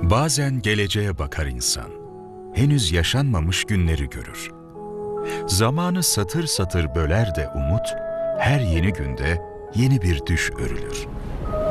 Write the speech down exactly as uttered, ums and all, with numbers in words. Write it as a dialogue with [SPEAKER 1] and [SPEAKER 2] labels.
[SPEAKER 1] Bazen geleceğe bakar insan, henüz yaşanmamış günleri görür. Zamanı satır satır böler de umut, her yeni günde yeni bir düş örülür.